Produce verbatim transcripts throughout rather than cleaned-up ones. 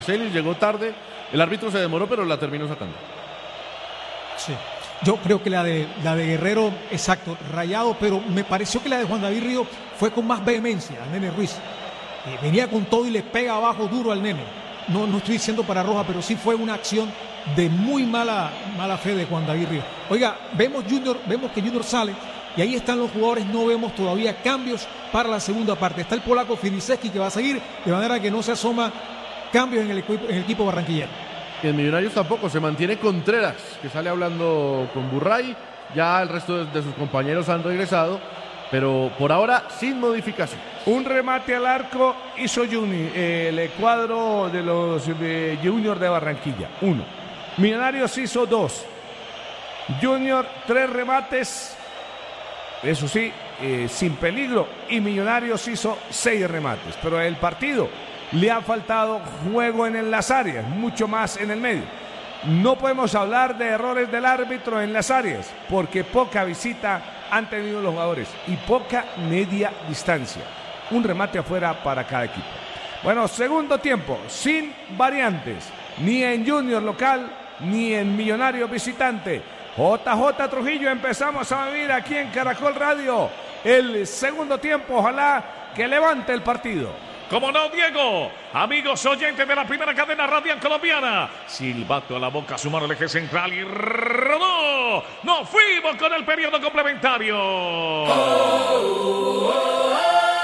Celis llegó tarde, el árbitro se demoró, pero la terminó sacando. Sí, yo creo que la de, la de Guerrero, exacto, rayado, pero me pareció que la de Juan David Río fue con más vehemencia al Nene Ruiz. Eh, venía con todo y le pega abajo duro al Nene. No, no estoy diciendo para roja, pero sí fue una acción de muy mala, mala fe de Juan David Río. Oiga, vemos Junior, vemos que Junior sale y ahí están los jugadores, no vemos todavía cambios para la segunda parte. Está el polaco Filiszewski que va a seguir, de manera que no se asoma cambios en el equipo, en el equipo barranquillero. Y en Millonarios tampoco, se mantiene Contreras, que sale hablando con Burray. Ya el resto de, de sus compañeros han regresado, pero por ahora sin modificación. Un remate al arco hizo Juni, eh, el cuadro de los de Junior de Barranquilla, uno. Millonarios hizo dos. Junior, tres remates, eso sí, eh, sin peligro. Y Millonarios hizo seis remates, pero el partido le ha faltado juego en las áreas, mucho más en el medio. No podemos hablar de errores del árbitro en las áreas, porque poca visita han tenido los jugadores y poca media distancia. Un remate afuera para cada equipo. Bueno, segundo tiempo, sin variantes, ni en Junior local, ni en Millonarios visitante. J J Trujillo, empezamos a vivir aquí en Caracol Radio el segundo tiempo, ojalá que levante el partido. Como no, Diego, amigos oyentes de la primera cadena radial colombiana, silbato a la boca, sumar el eje central y rodó. Nos fuimos con el periodo complementario. Oh, oh, oh, oh.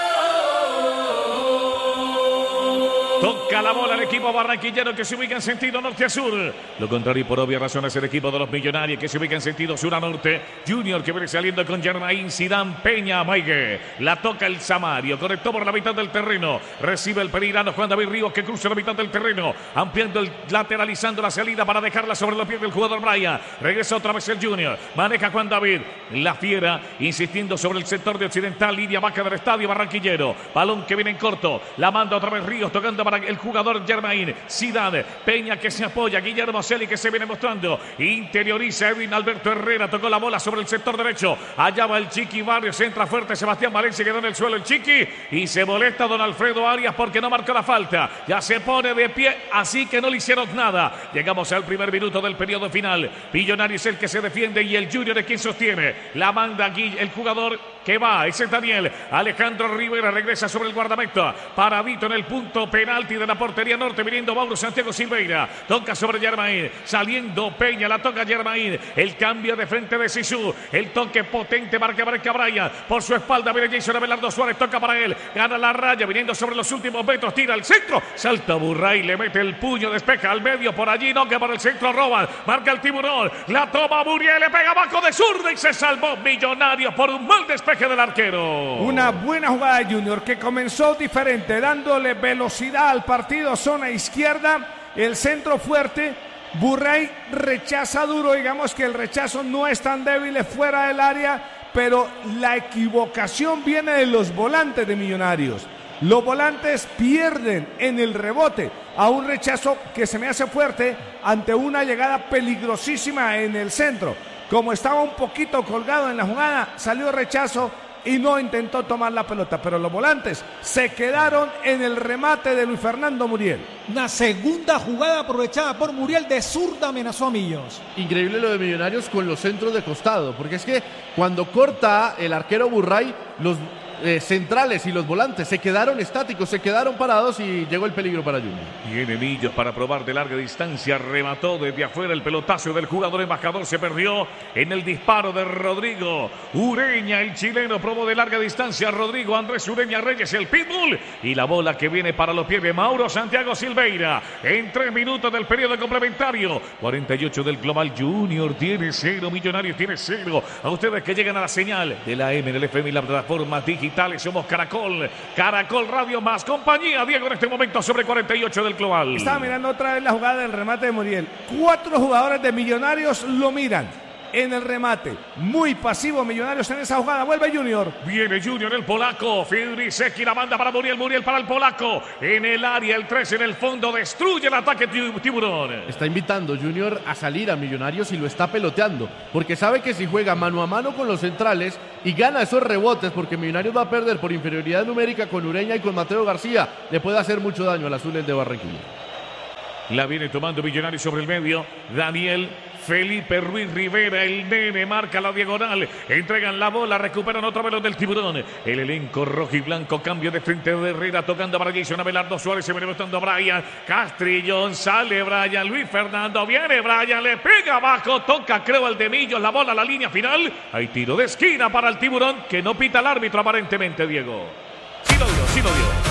Toca la bola el equipo barranquillero que se ubica en sentido norte a sur. Lo contrario, por obvias razones, el equipo de los Millonarios que se ubica en sentido sur a norte. Junior que viene saliendo con Germain, Zidane, Peña, Maigue. La toca el Samario, conectó por la mitad del terreno. Recibe el perirano Juan David Ríos que cruza la mitad del terreno. Ampliando, el, lateralizando la salida para dejarla sobre los pies del jugador Brian. Regresa otra vez el Junior. Maneja Juan David. La Fiera insistiendo sobre el sector de occidental. Línea baja del estadio barranquillero. Balón que viene en corto. La manda otra vez Ríos tocando para el jugador Germain. Zidane, Peña que se apoya, Guillermo Celi que se viene mostrando, interioriza Edwin Alberto Herrera, tocó la bola sobre el sector derecho, allá va el Chiqui Barrios, entra fuerte Sebastián Valencia, quedó en el suelo el Chiqui y se molesta don Alfredo Arias porque no marcó la falta, ya se pone de pie, así que no le hicieron nada. Llegamos al primer minuto del periodo final. Millonarios es el que se defiende y el Junior es quien sostiene, la manda aquí el jugador que va, ese es Daniel Alejandro Rivera, regresa sobre el guardameta, paradito en el punto penalti de la portería norte, viniendo Mauro Santiago Silveira, toca sobre Germain, saliendo Peña, la toca Germain, el cambio de frente de Sisu, el toque potente, marca marca Brian, por su espalda viene Jason Abelardo Suárez, toca para él, gana la raya, viniendo sobre los últimos metros, tira al centro, salta Burray, le mete el puño, despeja al medio, por allí no, que por el centro roban, marca el tiburón, la toma Muriel, le pega abajo de zurda y se salvó Millonarios por un mal despeje del arquero. Una buena jugada de Junior que comenzó diferente, dándole velocidad al partido, zona izquierda, el centro fuerte, Burray rechaza duro, digamos que el rechazo no es tan débil, es fuera del área, pero la equivocación viene de los volantes de Millonarios. Los volantes pierden en el rebote a un rechazo que se me hace fuerte ante una llegada peligrosísima en el centro. Como estaba un poquito colgado en la jugada, salió rechazo y no intentó tomar la pelota, pero los volantes se quedaron en el remate de Luis Fernando Muriel. Una segunda jugada aprovechada por Muriel de zurda, amenazó a Millos. Increíble lo de Millonarios con los centros de costado, porque es que cuando corta el arquero Burray, los eh, centrales y los volantes se quedaron estáticos, se quedaron parados y llegó el peligro para Junior. Viene Millos para probar de larga distancia, remató desde afuera el pelotazo del jugador embajador, se perdió en el disparo de Rodrigo Ureña, el chileno, probó de larga distancia, Rodrigo Andrés Ureña Reyes, el pitbull, y la bola que viene para los pies de Mauro Santiago Silveira, en tres minutos del periodo complementario, cuarenta y ocho del global. Junior tiene cero, Millonarios tiene cero, a ustedes que llegan a la señal de la M en el F M y la plataforma digitales, somos Caracol, Caracol Radio más compañía, Diego, en este momento sobre cuarenta y ocho del global. Estaba mirando otra vez la jugada del remate de Muriel, cuatro jugadores de Millonarios lo miran en el remate, muy pasivo Millonarios en esa jugada, vuelve Junior. Viene Junior, el polaco, Filiszewski la manda para Muriel, Muriel para el polaco, en el área, el tres en el fondo, destruye el ataque tiburón. Está invitando Junior a salir a Millonarios y lo está peloteando, porque sabe que si juega mano a mano con los centrales y gana esos rebotes, porque Millonarios va a perder por inferioridad numérica con Ureña y con Mateo García, le puede hacer mucho daño al Azules de Barranquilla. La viene tomando Millonarios sobre el medio. Daniel Felipe Ruiz Rivera, el nene, marca la diagonal. Entregan la bola, recuperan otra vez los del Tiburón. El elenco rojo y blanco, cambio de frente de Herrera, tocando para Jason Abelardo Suárez. Se viene botando Brian Castrillón. Sale Brian, Luis Fernando. Viene Brian, le pega abajo. Toca, creo, al de Millos. La bola a la línea final. Hay tiro de esquina para el Tiburón, que no pita el árbitro aparentemente, Diego. Sí lo dio, sí lo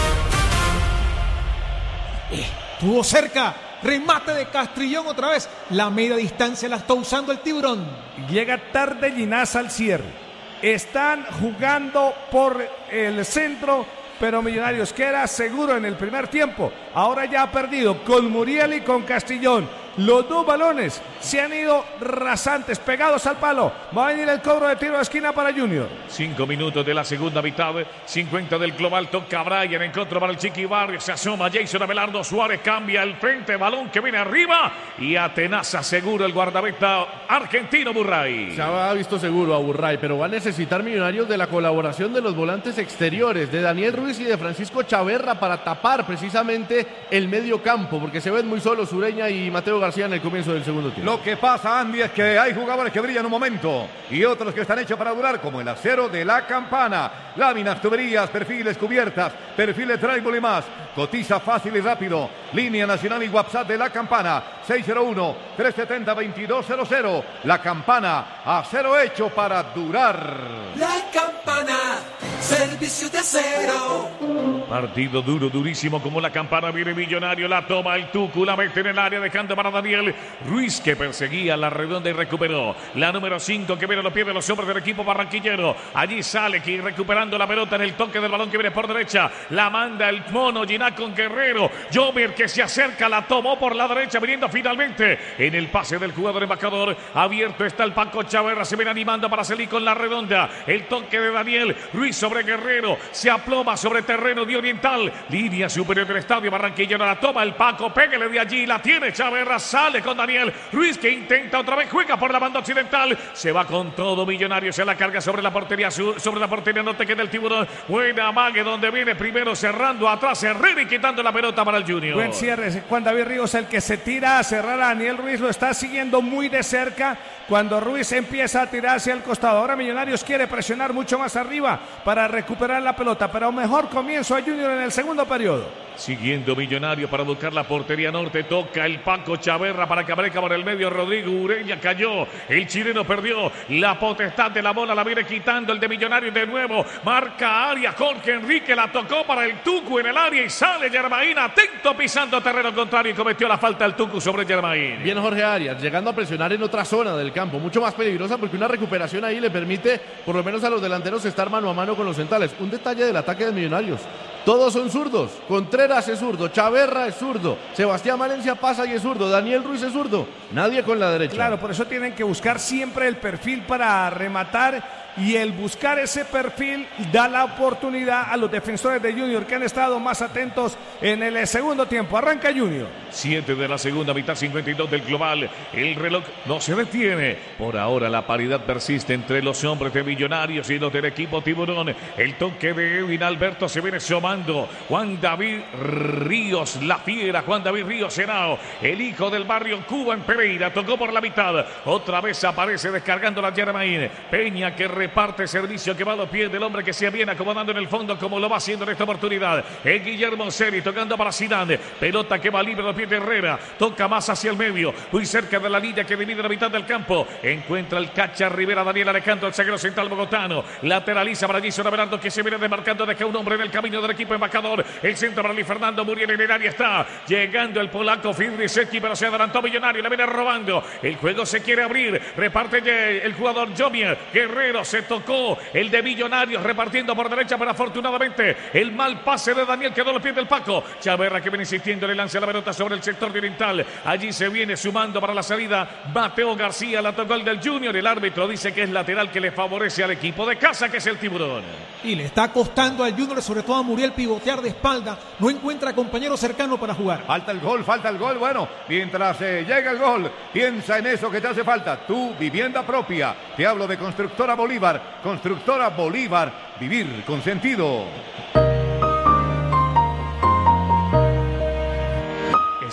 dio. Estuvo cerca. Remate de Castrillón otra vez. La media distancia la está usando el Tiburón. Llega tarde Ginás al cierre. Están jugando por el centro, pero Millonarios queda seguro en el primer tiempo. Ahora ya ha perdido con Muriel y con Castrillón. Los dos balones se han ido rasantes, pegados al palo. Va a venir el cobro de tiro de esquina para Junior. Cinco minutos de la segunda mitad. cincuenta del global. Toca Brian en contra para el Chiqui Barrio. Se asoma Jason Abelardo Suárez. Cambia el frente. Balón que viene arriba. Y atenaza seguro el guardameta argentino Burray. Se ha visto seguro a Burray, pero va a necesitar Millonarios de la colaboración de los volantes exteriores, de Daniel Ruiz y de Francisco Chaverra, para tapar precisamente el medio campo, porque se ven muy solos Ureña y Mateo García en el comienzo del segundo tiempo. Lo que pasa, Andy, es que hay jugadores que brillan un momento y otros que están hechos para durar, como el acero de La Campana. Láminas, tuberías, perfiles, cubiertas, perfiles tribal y más. Cotiza fácil y rápido. Línea nacional y WhatsApp de La Campana, seis cero uno, tres siete cero, dos dos cero cero. La Campana, acero hecho para durar. La Campana, servicio de acero. Partido duro, durísimo como La Campana. Viene Millonario, la toma el Tucu, la mete en el área, dejando para Daniel Ruiz, que perseguía la redonda y recuperó. La número cinco, que viene a los pies de los hombres del equipo barranquillero. Allí sale que recuperando la pelota en el toque del balón que viene por derecha. La manda el mono Giná con Guerrero. Jover, que se acerca, la tomó por la derecha, viniendo finalmente en el pase del jugador embajador. Abierto está el Paco Chaverra, se viene animando para salir con la redonda. El toque de Daniel Ruiz sobre Guerrero. Se aploma sobre terreno de Oriental. Línea superior del estadio barranquillero. La toma el Paco, pégale de allí. La tiene Chaverra, sale con Daniel Ruiz, que intenta otra vez, juega por la banda occidental. Se va con todo Millonario, se la carga sobre la portería sur, sobre la portería norte, que del Tiburón. Buena mague donde viene primero cerrando atrás Herrera y quitando la pelota para el Junior. Buen cierre, Juan David Ríos, el que se tira a cerrar a Daniel Ruiz, lo está siguiendo muy de cerca cuando Ruiz empieza a tirar hacia el costado. Ahora Millonarios quiere presionar mucho más arriba para recuperar la pelota, pero mejor comienzo a Junior en el segundo periodo. Siguiendo Millonario para buscar la portería norte, toca el Paco Chaverra para que aparezca por el medio Rodrigo Ureña, cayó, el chileno perdió la potestad de la bola, la viene quitando el de Millonario de nuevo, marca área, Jorge Enrique la tocó para el Tucu en el área y sale Germain, atento, pisando terreno contrario y cometió la falta el Tucu sobre Germain. Bien Jorge Arias, llegando a presionar en otra zona del campo, mucho más peligrosa, porque una recuperación ahí le permite por lo menos a los delanteros estar mano a mano con los centrales. Un detalle del ataque de Millonarios: todos son zurdos. Contreras es zurdo, Chaverra es zurdo, Sebastián Valencia pasa y es zurdo, Daniel Ruiz es zurdo, nadie con la derecha. Claro, por eso tienen que buscar siempre el perfil para rematar, y el buscar ese perfil da la oportunidad a los defensores de Junior, que han estado más atentos en el segundo tiempo. Arranca Junior. siete de la segunda mitad, cincuenta y dos del global. El reloj no se detiene. Por ahora la paridad persiste entre los hombres de Millonarios y los del equipo Tiburón. El toque de Edwin Alberto se viene sumando. Juan David Ríos, la fiera, Juan David Ríos Senao, el hijo del barrio Cuba en Pereira, tocó por la mitad. Otra vez aparece descargando la Germain. Peña, que reparte servicio, que va a los pies del hombre que se viene acomodando en el fondo, como lo va haciendo en esta oportunidad. Es Guillermo Seri tocando para Zidane. Pelota que va libre a los pies de Herrera. Toca más hacia el medio, muy cerca de la línea que divide la mitad del campo. Encuentra el Cacha Rivera, Daniel Alejandro, el zaguero central bogotano. Lateraliza para Jason Abelardo, que se viene desmarcando. Deja un hombre en el camino del equipo embajador. El centro para Luis Fernando Muriel en el área está. Llegando el polaco Fidrisecki, pero se adelantó Millonario. Le viene robando. El juego se quiere abrir. Reparte el jugador Jomier. Guerrero se tocó el de Millonarios, repartiendo por derecha, pero afortunadamente el mal pase de Daniel quedó a los pies del Paco. Chaverra, que viene insistiendo, le lanza la pelota sobre el sector de Oriental. Allí se viene sumando para la salida Mateo García, la tocó el del Junior. El árbitro dice que es lateral, que le favorece al equipo de casa, que es el Tiburón. Y le está costando al Junior, sobre todo a Muriel, pivotear de espalda. No encuentra compañero cercano para jugar. Falta el gol, falta el gol. Bueno, mientras eh, llega el gol, piensa en eso que te hace falta. Tu vivienda propia. Te hablo de Constructora Bolívar. Constructora Bolívar, vivir con sentido.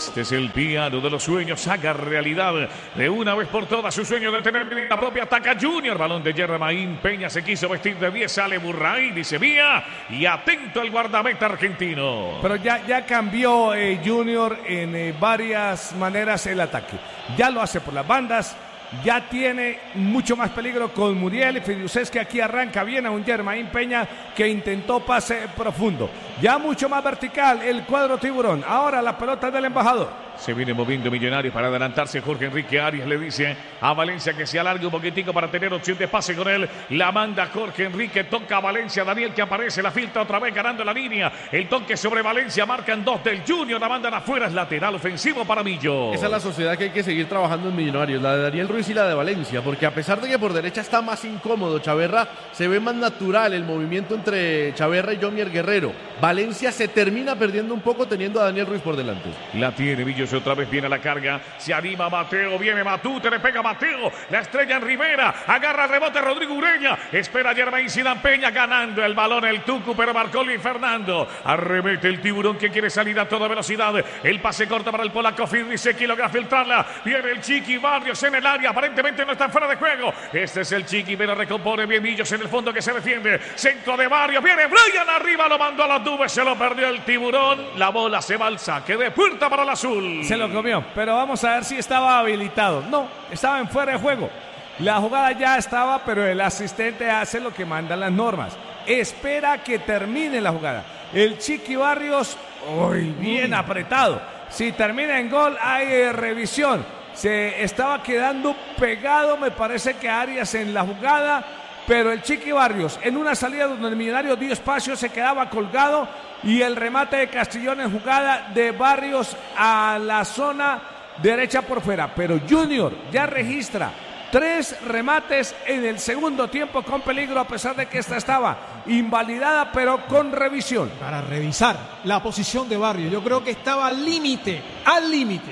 Este es el piano de los sueños. Haga realidad de una vez por todas su sueño de tener la propia Ataca Junior. Balón de Germain Peña. Se quiso vestir de diez. Sale Burray. Dice vía. Y atento al guardameta argentino. Pero ya, ya cambió eh, Junior en eh, varias maneras el ataque. Ya lo hace por las bandas. Ya tiene mucho más peligro con Muriel y Fidiuses, que aquí arranca bien a un Germain Peña que intentó pase profundo. Ya mucho más vertical el cuadro tiburón. Ahora la pelota del embajador. Se viene moviendo Millonarios para adelantarse. Jorge Enrique Arias le dice a Valencia que se alargue un poquitico para tener opción de pase con él. La manda Jorge Enrique, toca a Valencia. Daniel que aparece, la filtra otra vez ganando la línea. El toque sobre Valencia, marcan dos del Junior. La mandan afuera, es lateral ofensivo para Millo. Esa es la sociedad que hay que seguir trabajando en Millonarios, la de Daniel Ruiz y la de Valencia, porque a pesar de que por derecha está más incómodo Chaverra, se ve más natural el movimiento entre Chaverra y Jomier Guerrero. Valencia se termina perdiendo un poco teniendo a Daniel Ruiz por delante. La tiene Millo, otra vez viene a la carga, se anima Mateo, viene Matute, le pega Mateo, la estrella en Rivera, agarra el rebote Rodrigo Ureña, espera Germain Zidane Peña, ganando el balón el Tucu, pero marcó Luis Fernando, arremete el tiburón que quiere salir a toda velocidad, el pase corto para el polaco Fidrisek, logra filtrarla, viene el Chiqui Barrios en el área, aparentemente no está fuera de juego, este es el Chiqui, pero recompone bien Millos en el fondo que se defiende, centro de Barrios, viene Brian arriba, lo mandó a las nubes, se lo perdió el tiburón, la bola se va al saque de puerta para el azul. Se lo comió, pero vamos a ver si estaba habilitado. No, estaba en fuera de juego. La jugada ya estaba, pero el asistente hace lo que mandan las normas. Espera que termine la jugada. El Chiqui Barrios, uy, bien apretado. Si termina en gol, hay eh, revisión. Se estaba quedando pegado, me parece que Arias en la jugada, pero el Chiqui Barrios en una salida donde el Millonario dio espacio se quedaba colgado y el remate de Castrillón en jugada de Barrios a la zona derecha por fuera. Pero Junior ya registra tres remates en el segundo tiempo con peligro, a pesar de que esta estaba invalidada, pero con revisión. Para revisar la posición de Barrios, yo creo que estaba al límite, al límite.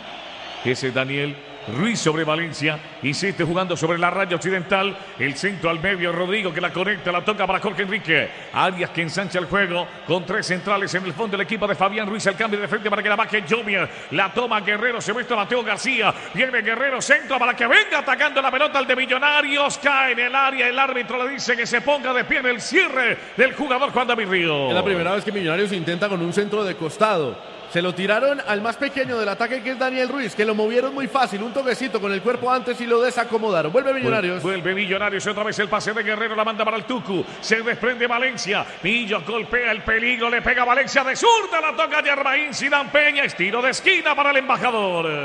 Ese es Daniel Ruiz sobre Valencia, insiste jugando sobre la raya occidental, el centro al medio, Rodrigo que la conecta, la toca para Jorge Enrique, Arias que ensancha el juego con tres centrales en el fondo del equipo de Fabián Ruiz, el cambio de frente para que la baje Jomier, la toma Guerrero, se muestra Mateo García, viene Guerrero, centro para que venga atacando la pelota al de Millonarios, cae en el área, el árbitro le dice que se ponga de pie en el cierre del jugador Juan David Río. Es la primera vez que Millonarios intenta con un centro de costado. Se lo tiraron al más pequeño del ataque, que es Daniel Ruiz, que lo movieron muy fácil, un toquecito con el cuerpo antes y lo desacomodaron. Vuelve Millonarios. Vuelve Millonarios, otra vez el pase de Guerrero, la manda para el Tucu, se desprende Valencia, Millo golpea el peligro, le pega a Valencia de zurda, la toca Germain Zidane Peña, estilo de esquina para el embajador.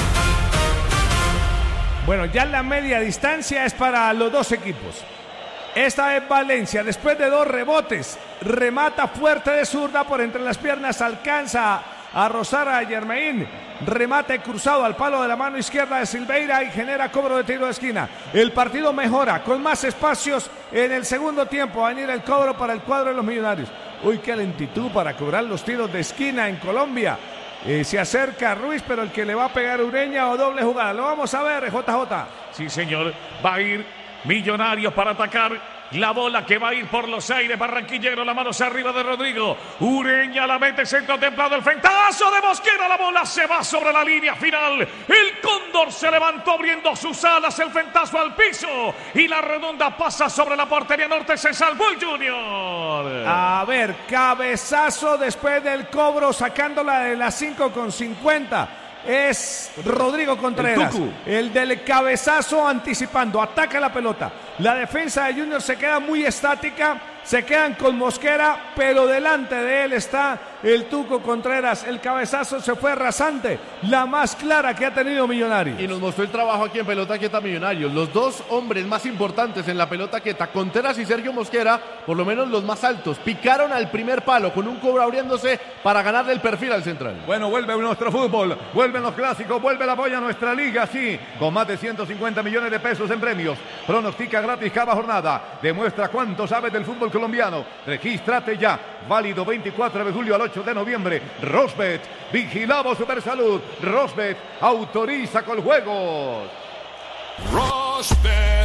Bueno, ya la media distancia es para los dos equipos. Esta es Valencia, después de dos rebotes, remata fuerte de zurda por entre las piernas, alcanza a rozar a Germain, remate cruzado al palo de la mano izquierda de Silveira y genera cobro de tiro de esquina. El partido mejora con más espacios en el segundo tiempo, va a venir el cobro para el cuadro de los Millonarios. Uy, qué lentitud para cobrar los tiros de esquina en Colombia. Eh, se acerca Ruiz, pero el que le va a pegar Ureña o doble jugada, lo vamos a ver, J J. Sí, señor, va a ir Millonarios para atacar. La bola que va a ir por los aires, Barranquillero, la mano arriba de Rodrigo. Ureña la mete, centro templado, el frentazo de Mosquera, la bola se va sobre la línea final. El Cóndor se levantó abriendo sus alas, el frentazo al piso y la redonda pasa sobre la portería norte, se salvó el Junior. A ver, cabezazo después del cobro, sacándola de las cinco con cincuenta. Es Rodrigo Contreras, el, el del cabezazo anticipando, ataca la pelota. La defensa de Junior se queda muy estática, se quedan con Mosquera, pero delante de él está el Tuco Contreras. El cabezazo se fue rasante, la más clara que ha tenido Millonarios. Y nos mostró el trabajo aquí en Pelota Quieta Millonarios. Los dos hombres más importantes en la pelota quieta, Contreras y Sergio Mosquera, por lo menos los más altos, picaron al primer palo con un cobro abriéndose para ganarle el perfil al central. Bueno, vuelve nuestro fútbol, vuelven los clásicos, vuelve la apoyo a nuestra liga, sí, con más de ciento cincuenta millones de pesos en premios. Pronostica gratis cada jornada, demuestra cuánto sabes del fútbol colombiano. Regístrate ya, válido veinticuatro de julio al ocho de noviembre. Rosbet, vigilamos Supersalud. Rosbet, autoriza con juegos. Rosbet,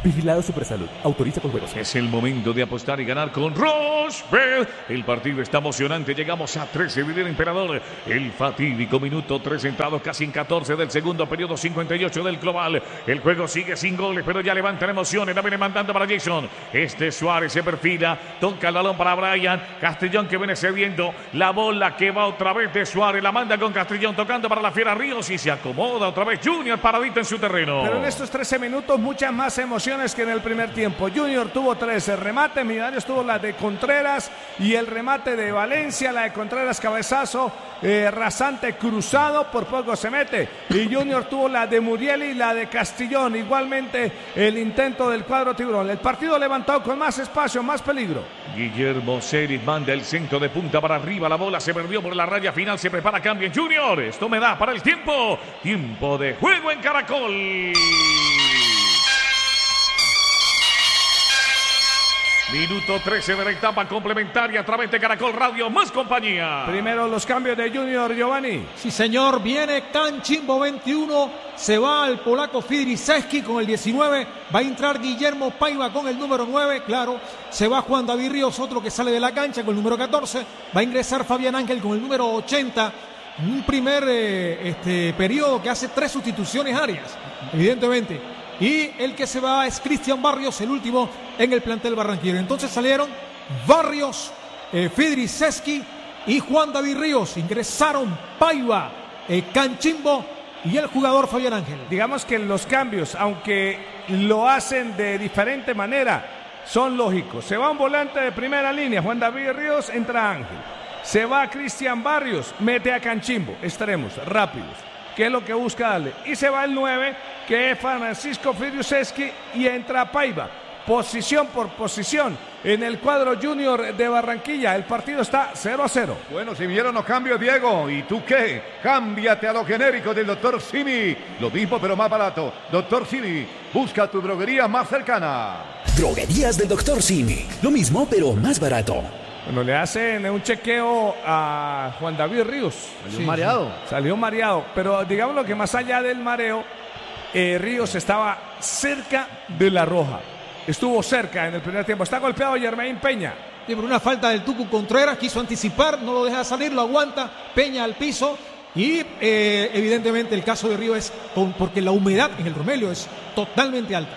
Vigilado Supersalud. Autoriza con juegos. Es el momento de apostar y ganar con Rochebet. El partido está emocionante. Llegamos a trece del Emperador. El fatídico minuto tres entrados casi en catorce del segundo periodo, cincuenta y ocho del global. El juego sigue sin goles, pero ya levanta la emoción. La viene mandando para Jason. Este Suárez se perfila. Toca el balón para Brian. Castellón que viene cediendo. La bola que va otra vez de Suárez. La manda con Castellón tocando para la Fiera Ríos y se acomoda otra vez Junior paradito en su terreno. Pero en estos trece minutos muchas más emociones que en el primer tiempo. Junior tuvo trece remates, Millonarios tuvo la de Contreras y el remate de Valencia, la de Contreras cabezazo eh, rasante cruzado, por poco se mete, y Junior tuvo la de Muriel y la de Castillón, igualmente el intento del cuadro tiburón. El partido levantado con más espacio, más peligro. Guillermo Celis manda el centro de punta para arriba, la bola se perdió por la raya final, se prepara cambio en Junior. Esto me da para el tiempo, tiempo de juego en Caracol. Minuto trece de la etapa complementaria a través de Caracol Radio, más compañía. Primero los cambios de Junior, Giovanni. Sí, señor, viene Cancimbo veintiuno, se va al polaco Fidriszewski con el diecinueve, va a entrar Guillermo Paiva con el número nueve, claro, se va Juan David Ríos, otro que sale de la cancha con el número catorce, va a ingresar Fabián Ángel con el número ochenta, un primer eh, este, periodo que hace tres sustituciones arias, evidentemente. Y el que se va es Cristian Barrios, el último en el plantel barranquillero. Entonces salieron Barrios, eh, Fidriszewski y Juan David Ríos. Ingresaron Paiva, eh, Cancimbo y el jugador Fabián Ángel. Digamos que los cambios, aunque lo hacen de diferente manera, son lógicos. Se va un volante de primera línea, Juan David Ríos, entra Ángel. Se va Cristian Barrios, mete a Cancimbo, extremos, rápidos, que es lo que busca darle. Y se va el nueve, que es Francisco Fidriszewski, y entra Paiva. Posición por posición en el cuadro Junior de Barranquilla. El partido está cero a cero. Bueno, si vieron los cambios, Diego. ¿Y tú qué? Cámbiate a lo genérico del doctor Simi. Lo mismo, pero más barato. doctor Simi, busca tu droguería más cercana. Droguerías del doctor Simi. Lo mismo, pero más barato. Bueno, le hacen un chequeo a Juan David Ríos. Salió sí, mareado. Sí. Salió mareado, pero digamos lo que más allá del mareo, eh, Ríos estaba cerca de la roja. Estuvo cerca en el primer tiempo. Está golpeado Yermain Peña. Y por una falta del Tucu Contreras, quiso anticipar, no lo deja salir, lo aguanta, Peña al piso. Y eh, evidentemente el caso de Ríos es con, porque la humedad en el Romelio es totalmente alta.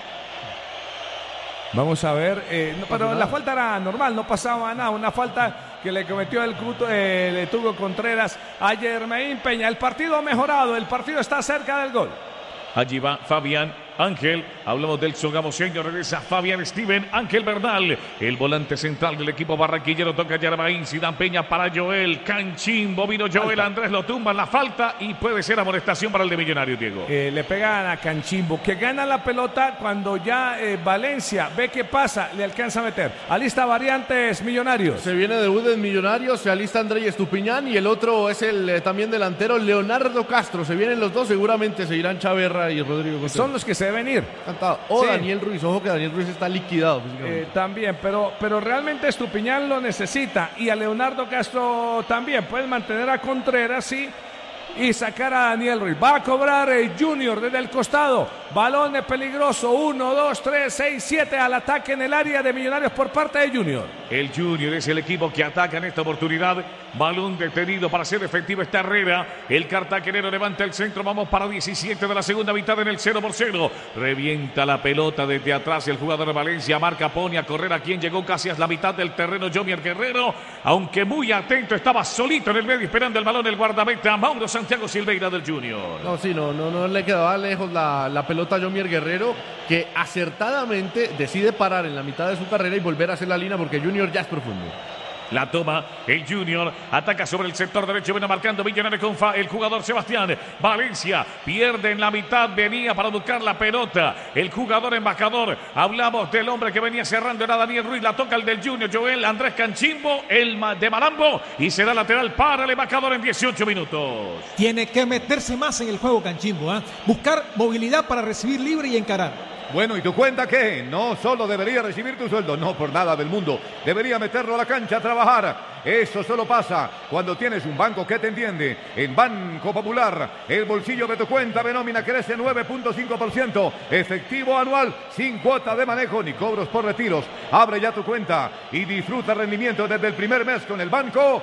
Vamos a ver, eh, no, pero la falta era normal, no pasaba nada, una falta que le cometió el, eh, el Tuco Contreras a Yermain Peña. El partido ha mejorado, el partido está cerca del gol. Allí va Fabián Ángel, hablamos del sogamoseño, regresa Fabián Steven Ángel Bernal, el volante central del equipo barranquillero, toca Yermain, Sidán Peña para Joel, Cancimbo, vino Joel, Andrés lo tumba en la falta y puede ser amonestación para el de Millonarios, Diego. Eh, le pegan a Cancimbo, que gana la pelota cuando ya eh, Valencia ve que pasa, le alcanza a meter. Alista variantes Millonarios. Se viene debut en Millonarios, se alista Andrés Estupiñán y el otro es el eh, también delantero Leonardo Castro. Se vienen los dos, seguramente se irán Chaverra y Rodrigo Contreras. Son los que se deben ir. Cantado. O sí. Daniel Ruiz, ojo que Daniel Ruiz está liquidado eh, también, pero, pero realmente Estupiñán lo necesita y a Leonardo Castro también. Pueden mantener a Contreras, sí, y sacar a Daniel Ruiz. Va a cobrar el Junior desde el costado. Balón peligroso. uno, dos, tres, seis, siete al ataque en el área de Millonarios por parte de Junior. El Junior es el equipo que ataca en esta oportunidad. Balón detenido para hacer efectiva esta Herrera. El cartagenero levanta el centro. Vamos para diecisiete de la segunda mitad en el cero por cero. Revienta la pelota desde atrás el jugador de Valencia. Marca, pone a correr a quien llegó casi a la mitad del terreno, Jomier Guerrero. Aunque muy atento, estaba solito en el medio esperando el balón el guardameta Mauro Santiago Silveira del Junior. No, sí, no, no, no le quedaba lejos la, la pelota a Jomier Guerrero, que acertadamente decide parar en la mitad de su carrera y volver a hacer la línea porque Junior ya es profundo. La toma el Junior, ataca sobre el sector derecho, viene marcando Millonarios con fa, el jugador Sebastián Valencia, pierde en la mitad, venía para buscar la pelota, el jugador embajador, hablamos del hombre que venía cerrando, era Daniel Ruiz, la toca el del Junior, Joel Andrés Cancimbo, el de Malambo, y será lateral para el embajador en dieciocho minutos. Tiene que meterse más en el juego Cancimbo, ¿eh? Buscar movilidad para recibir libre y encarar. Bueno, ¿y tu cuenta qué? No solo debería recibir tu sueldo, no por nada del mundo. Debería meterlo a la cancha a trabajar. Eso solo pasa cuando tienes un banco que te entiende. En Banco Popular, el bolsillo de tu cuenta de nómina crece nueve punto cinco por ciento. Efectivo anual, sin cuota de manejo ni cobros por retiros. Abre ya tu cuenta y disfruta rendimiento desde el primer mes con el Banco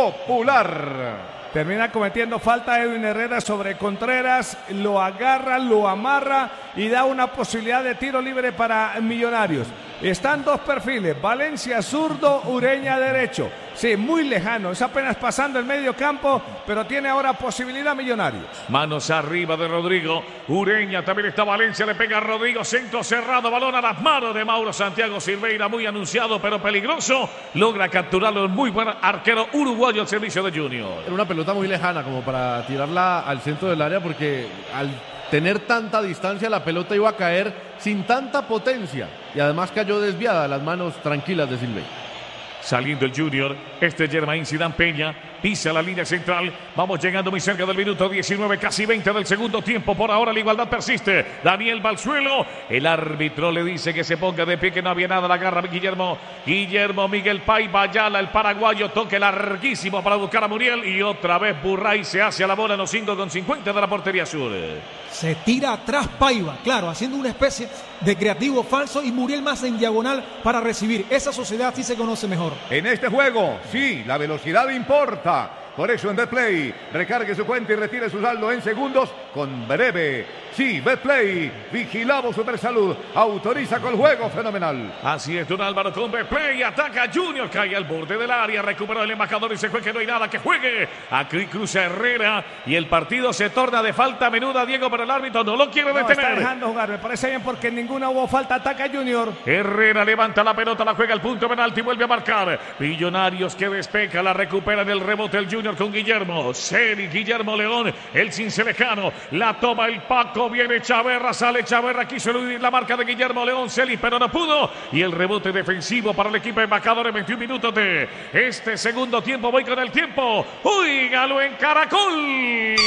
Popular. Termina cometiendo falta Edwin Herrera sobre Contreras, lo agarra, lo amarra y da una posibilidad de tiro libre para Millonarios. Están dos perfiles, Valencia zurdo, Ureña derecho. Sí, muy lejano, es apenas pasando el medio campo, pero tiene ahora posibilidad Millonarios. Manos arriba de Rodrigo, Ureña, también está Valencia, le pega a Rodrigo, centro cerrado, balón a las manos de Mauro Santiago Silveira, muy anunciado pero peligroso, logra capturarlo el muy buen arquero uruguayo al servicio de Junior. Era una pelota muy lejana como para tirarla al centro del área porque al tener tanta distancia la pelota iba a caer sin tanta potencia y además cayó desviada a las manos tranquilas de Silveira. Saliendo el Junior, este Germain Zidane Peña, pisa la línea central, vamos llegando muy cerca del minuto diecinueve, casi veinte del segundo tiempo, por ahora la igualdad persiste, Daniel va al suelo, el árbitro le dice que se ponga de pie, que no había nada, la agarra Guillermo, Guillermo Miguel Paiva, Ayala, el paraguayo, toque larguísimo para buscar a Muriel y otra vez Burray se hace a la bola en los cinco con cincuenta de la portería sur. Se tira atrás Paiva, claro, haciendo una especie de creativo falso y Muriel más en diagonal para recibir. Esa sociedad sí se conoce mejor. En este juego, sí, la velocidad importa. Por eso en Betplay, recargue su cuenta y retire su saldo en segundos con breve. Sí, Betplay, vigilamos Supersalud, autoriza con juego fenomenal. Así es, don Álvaro con Betplay, ataca Junior, cae al borde del área, recuperó el embajador y se fue que no hay nada que juegue. Aquí cruza Herrera y el partido se torna de falta menuda, Diego, pero el árbitro no lo quiere detener. No, está dejando jugar, me parece bien porque en ninguna hubo falta, ataca Junior. Herrera levanta la pelota, la juega al punto penalti y vuelve a marcar. Millonarios que despeja, la recupera en el rebote el Junior con Guillermo. Seri, Guillermo León, el cincelejano, la toma el Paco, viene Chaverra, sale Chaverra, quiso eludir la marca de Guillermo León, Celis, pero no pudo. Y el rebote defensivo para el equipo embajador en veintiún minutos de este segundo tiempo. Voy con el tiempo. ¡Óigalo en Caracol!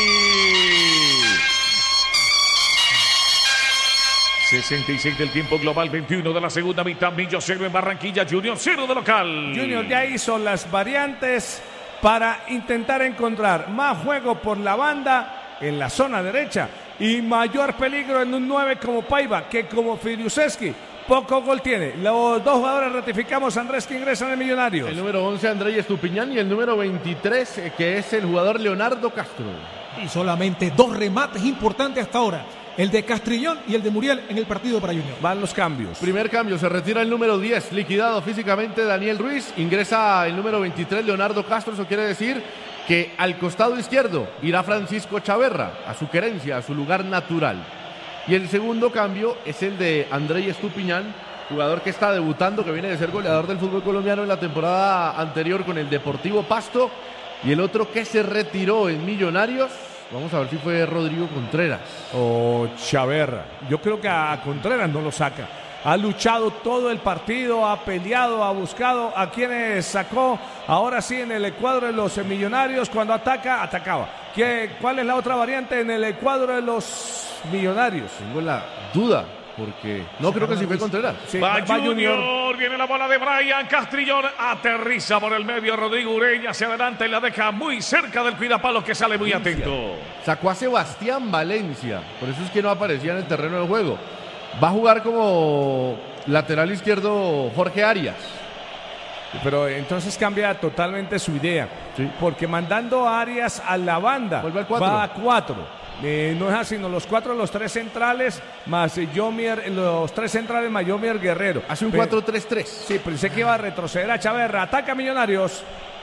sesenta y seis del tiempo global, veintiuno de la segunda mitad. Millo cero en Barranquilla, Junior cero de local. Junior ya hizo las variantes para intentar encontrar más juego por la banda en la zona derecha y mayor peligro en un nueve como Paiva que como Firiuseski. Poco gol tiene. Los dos jugadores ratificamos, Andrés, que ingresan en Millonarios. El número once, Andrés Estupiñán, y el número veintitrés, que es el jugador Leonardo Castro. Y solamente dos remates importantes hasta ahora. El de Castrillón y el de Muriel en el partido para Junior. Van los cambios. Primer cambio, se retira el número diez, liquidado físicamente Daniel Ruiz. Ingresa el número veintitrés, Leonardo Castro. Eso quiere decir que al costado izquierdo irá Francisco Chaverra, a su querencia, a su lugar natural. Y el segundo cambio es el de Andrés Estupiñán, jugador que está debutando, que viene de ser goleador del fútbol colombiano en la temporada anterior con el Deportivo Pasto. Y el otro que se retiró en Millonarios, vamos a ver si fue Rodrigo Contreras o Chaverra. Yo creo que a Contreras no lo saca. Ha luchado todo el partido, ha peleado, ha buscado a quienes sacó. Ahora sí en el cuadro de los Millonarios, cuando ataca, atacaba. ¿Qué, ¿Cuál es la otra variante en el cuadro de los Millonarios? Tengo la duda, porque no creo que sí fue Contreras. Sí, va, va Junior. Junior, viene la bola de Brian Castrillón, aterriza por el medio Rodrigo Ureña, se adelanta y la deja muy cerca del cuidapalos que sale muy atento. Sacó a Sebastián Valencia, por eso es que no aparecía en el terreno de juego. Va a jugar como lateral izquierdo Jorge Arias. Pero entonces cambia totalmente su idea, sí, porque mandando a Arias a la banda va a cuatro. Eh, no es así, no, los cuatro, los tres centrales, más eh, Yomier, los tres centrales más Yomier Guerrero. Hace un cuatro tres tres. Sí, pensé que iba a retroceder a Chaverra. Ataca Millonarios.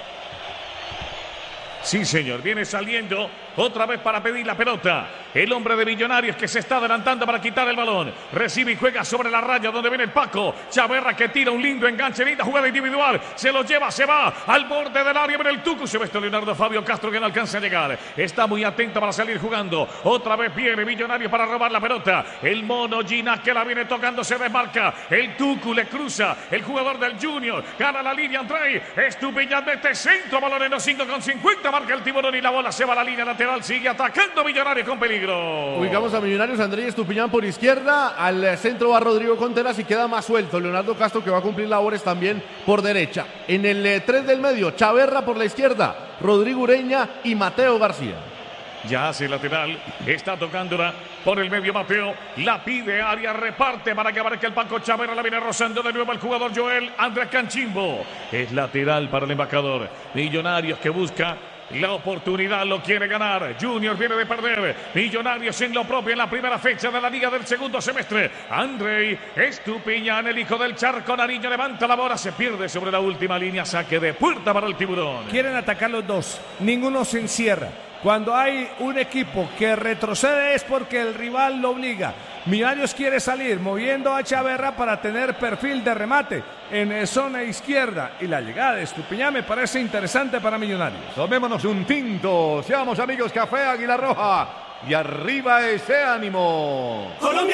Sí, señor, viene saliendo otra vez para pedir la pelota. El hombre de Millonarios que se está adelantando para quitar el balón. Recibe y juega sobre la raya donde viene el Paco. Chaverra que tira un lindo enganche, linda jugada individual. Se lo lleva, se va al borde del área. Viene el Tucu. Se ve esto Leonardo Fabio Castro que no alcanza a llegar. Está muy atento para salir jugando. Otra vez viene Millonarios para robar la pelota. El mono Gina que la viene tocando, se desmarca. El Tucu le cruza. El jugador del Junior gana la línea. Andrei Estupiñán mete centro. Balón en los cinco con cincuenta. Marca el tiburón y la bola se va a la línea lateral. lateral sigue atacando Millonarios con peligro. Ubicamos a Millonarios, Andrés Estupiñán por izquierda, al centro va Rodrigo Contreras y queda más suelto Leonardo Castro, que va a cumplir labores también por derecha. En el tres del medio, Chaverra por la izquierda, Rodrigo Ureña y Mateo García. Ya hace lateral, está tocándola por el medio Mateo, la pide área, reparte para que abarque el Paco Chaverra, la viene rozando de nuevo el jugador Joel Andrés Canchimbo. Es lateral para el embajador. Millonarios que busca la oportunidad, lo quiere ganar. Junior viene de perder. Millonarios en lo propio en la primera fecha de la liga del segundo semestre. Andrei Estupiñán, el hijo del Charco Nariño, levanta la bola, se pierde sobre la última línea, saque de puerta para el Tiburón. Quieren atacar los dos, ninguno se encierra. Cuando hay un equipo que retrocede es porque el rival lo obliga. Millonarios quiere salir moviendo a Chaverra para tener perfil de remate en zona izquierda. Y la llegada de Estupiñán me parece interesante para Millonarios. Tomémonos un tinto. Seamos amigos, Café Águila Roja. Y arriba ese ánimo. Colombia.